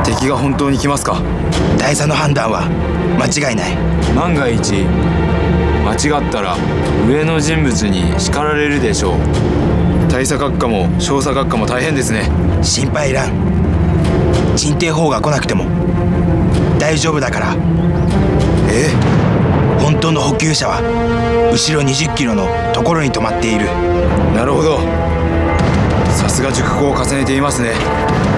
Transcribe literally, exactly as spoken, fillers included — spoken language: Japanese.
敵が本当に来ますか？ 大佐の判断は間違いない。 万が一間違ったら上の人物に叱られるでしょう。大佐閣下も少佐閣下も大変ですね。 心配いらん。鎮定砲が来なくても大丈夫だから。 え？ 本当の補給車は後ろにじゅっキロのところに止まっている。 なるほど。さすが熟考を重ねていますね。